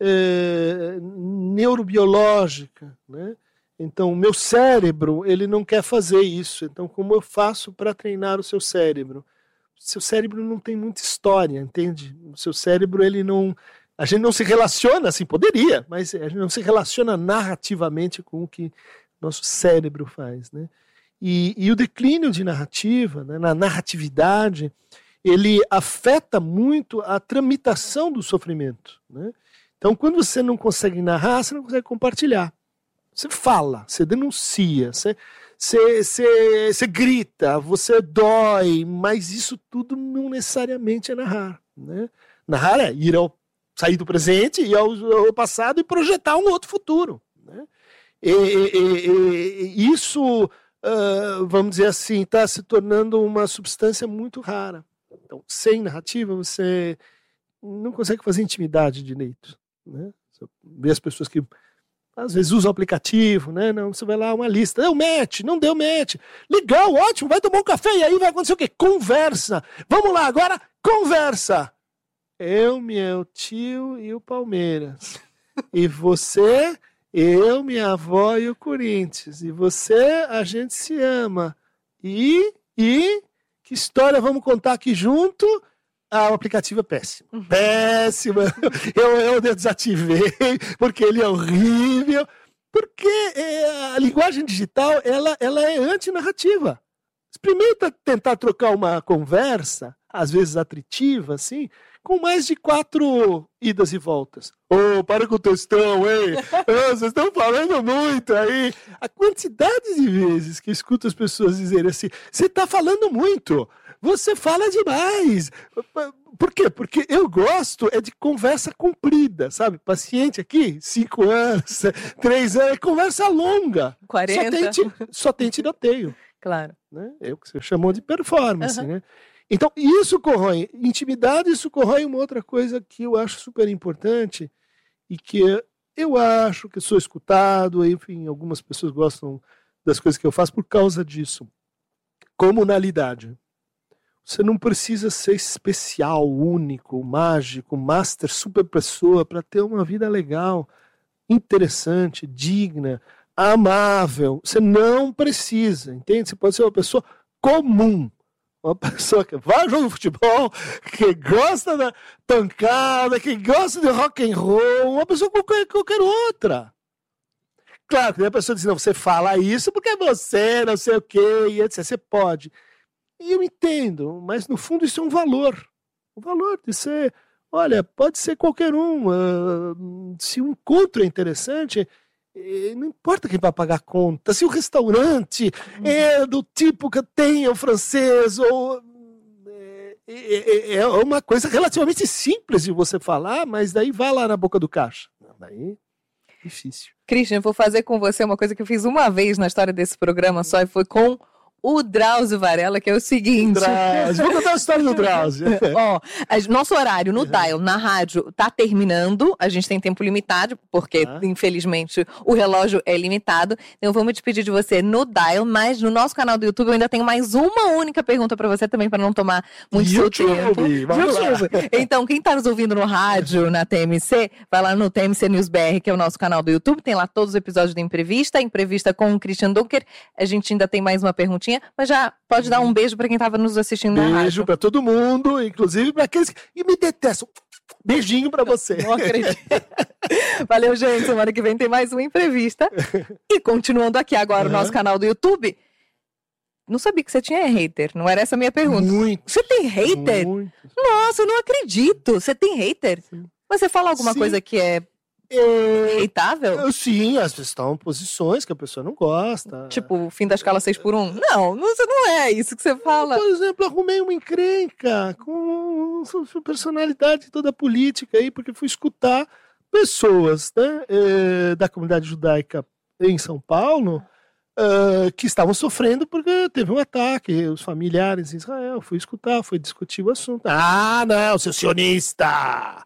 é, neurobiológica, né? Então, o meu cérebro, ele não quer fazer isso. Então, como eu faço para treinar o seu cérebro? O seu cérebro não tem muita história, entende? O seu cérebro, ele não... A gente não se relaciona, assim, poderia, mas a gente não se relaciona narrativamente com o que nosso cérebro faz, né? E, e o declínio de narrativa, né, na narratividade, ele afeta muito a tramitação do sofrimento, né? Então, quando você não consegue narrar, você não consegue compartilhar. Você fala, você denuncia, você, você, você, você grita, você dói, mas isso tudo não necessariamente é narrar, né? Narrar é ir ao sair do presente, ir ao, ao passado e projetar um outro futuro, né? E, e, e, e isso, uh, vamos dizer assim, está se tornando uma substância muito rara. Então, sem narrativa, você não consegue fazer intimidade direito, né? Você vê as pessoas que às vezes usam o aplicativo, né? Não, você vai lá, uma lista, deu match, não deu match, legal, ótimo, vai tomar um café e aí vai acontecer o quê? Conversa, vamos lá, agora conversa. Eu, meu tio e o Palmeiras. E você, eu, minha avó e o Corinthians. E você, a gente se ama. E, e, que história vamos contar aqui junto? Ah, o aplicativo é péssimo. Uhum. Péssimo. Eu, eu desativei, porque ele é horrível. Porque é, a linguagem digital, ela, ela é antinarrativa. Experimenta tentar trocar uma conversa, às vezes atritiva, assim, com mais de quatro idas e voltas. Ô, oh, para com o textão, hein? Oh, vocês estão falando muito aí. A quantidade de vezes que eu escuto as pessoas dizerem assim, você está falando muito, você fala demais. Por quê? Porque eu gosto é de conversa comprida, sabe? Paciente aqui, cinco anos, três anos, é conversa longa. quarenta. Só tem, só tem tiroteio. Claro. Né? É o que você chamou de performance, uhum. né? Então, isso corrói. Intimidade, isso corrói uma outra coisa que eu acho super importante e que eu acho que sou escutado, enfim, algumas pessoas gostam das coisas que eu faço por causa disso. Comunalidade. Você não precisa ser especial, único, mágico, master, super pessoa para ter uma vida legal, interessante, digna, amável. Você não precisa, entende? Você pode ser uma pessoa comum. Uma pessoa que vai ao jogo de futebol, que gosta da pancada, que gosta de rock and roll, uma pessoa como qualquer, qualquer outra. Claro, que a pessoa diz, não, você fala isso porque é você, não sei o quê, e etcétera. Você pode. E eu entendo, mas no fundo isso é um valor. O valor de ser, olha, pode ser qualquer um. Uh, se o encontro é interessante, não importa quem vai pagar a conta. Se o restaurante uhum. é do tipo que tem o francês, ou é, é, é uma coisa relativamente simples de você falar, mas daí vai lá na boca do caixa. Daí, difícil. Christian, vou fazer com você uma coisa que eu fiz uma vez na história desse programa só, e foi com o Drauzio Varela, que é o seguinte... Drauzio. Vou contar a história do Drauzio. Ó, a, nosso horário no uhum. Dial, na rádio, tá terminando. A gente tem tempo limitado, porque, ah. infelizmente, o relógio é limitado. Então, vou me despedir de você no Dial, mas no nosso canal do YouTube eu ainda tenho mais uma única pergunta para você também, para não tomar muito seu tempo. YouTube. Então, quem tá nos ouvindo no rádio, na T M C, vai lá no T M C News B R, que é o nosso canal do YouTube. Tem lá todos os episódios da Entrevista, Entrevista com o Christian Dunker. A gente ainda tem mais uma perguntinha, mas já pode dar um beijo para quem estava nos assistindo beijo na rádio. Beijo para todo mundo, inclusive para aqueles que me detestam. Beijinho para você. Não acredito. Valeu, gente. Semana que vem tem mais uma entrevista. E continuando aqui agora uhum. o nosso canal do YouTube. Não sabia que você tinha hater. Não era essa a minha pergunta. Muito. Você tem hater? Muito. Nossa, eu não acredito. Você tem hater? Sim. Mas você fala alguma Sim. coisa que é... É... Heitável? Sim, às vezes estão posições que a pessoa não gosta. Tipo, o fim da escala seis por um? Não, não, não é isso que você fala. Por exemplo, arrumei uma encrenca com sua personalidade toda política aí, porque fui escutar pessoas, né, é, da comunidade judaica em São Paulo é, que estavam sofrendo porque teve um ataque, os familiares em Israel. Fui escutar, fui discutir o assunto. Ah, não, seu sionista!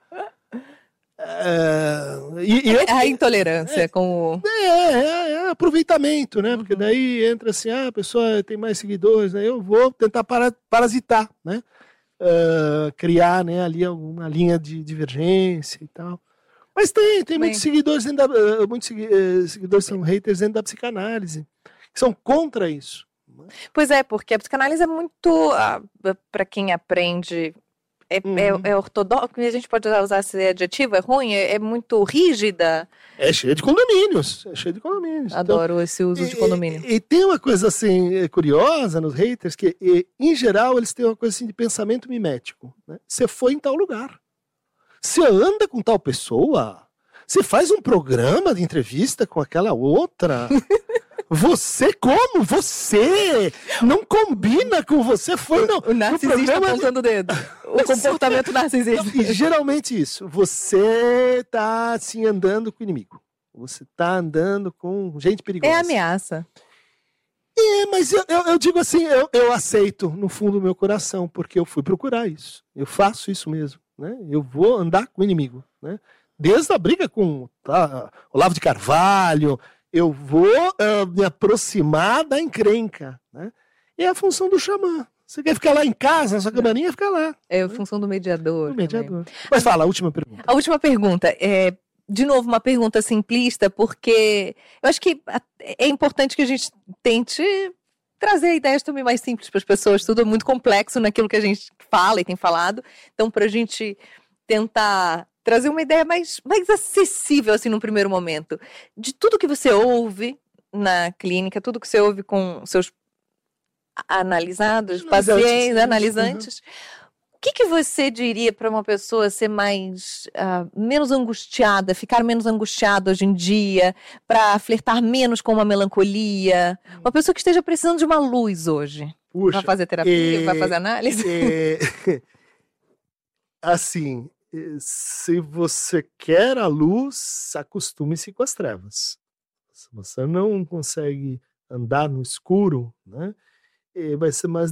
É, e, e eu, a intolerância é, com o... É, é, é aproveitamento, né? Uhum. Porque daí entra assim, ah, a pessoa tem mais seguidores, né? Eu vou tentar para, parasitar, né? Uh, criar, né, ali alguma linha de divergência e tal. Mas tem, tem muitos seguidores dentro da, uh, muitos uh, seguidores são haters dentro da psicanálise, que são contra isso. Pois é, porque a psicanálise é muito, uh, para quem aprende... É, uhum. é, é ortodoxo, a gente pode usar esse adjetivo, é ruim, é, é muito rígida. É cheio de condomínios, é cheio de condomínios. Adoro então, esse uso e, de condomínio. E, e tem uma coisa assim curiosa nos haters, que e, em geral eles têm uma coisa assim de pensamento mimético. Né? Você foi em tal lugar, você anda com tal pessoa, você faz um programa de entrevista com aquela outra... Você como? Você não combina com você. Foi no, o narcisista no apontando o dedo. O comportamento narcisista. E geralmente isso. Você tá assim andando com o inimigo. Você tá andando com gente perigosa. É ameaça. É, mas eu, eu, eu digo assim, eu, eu aceito no fundo do meu coração, porque eu fui procurar isso. Eu faço isso mesmo. Né? Eu vou andar com o inimigo. Né? Desde a briga com tá, Olavo de Carvalho... Eu vou uh, me aproximar da encrenca, né? E é a função do xamã. Você quer ficar lá em casa, na sua cabaninha, fica lá. É a função do mediador. Do mediador. Também. Mas fala, a última pergunta. A última pergunta é... de novo, uma pergunta simplista, porque eu acho que é importante que a gente tente trazer ideias também mais simples para as pessoas. Tudo é muito complexo naquilo que a gente fala e tem falado. Então, para a gente tentar trazer uma ideia mais, mais acessível, assim, num primeiro momento, de tudo que você ouve na clínica, tudo que você ouve com seus analisados, pacientes, analisantes, o que, que você diria para uma pessoa ser mais, uh, menos angustiada, ficar menos angustiada hoje em dia, para flertar menos com uma melancolia? Uma pessoa que esteja precisando de uma luz hoje. Puxa, vai fazer terapia, é, vai fazer análise? É, assim, se você quer a luz, acostume-se com as trevas. Se você não consegue andar no escuro, né, vai ser mais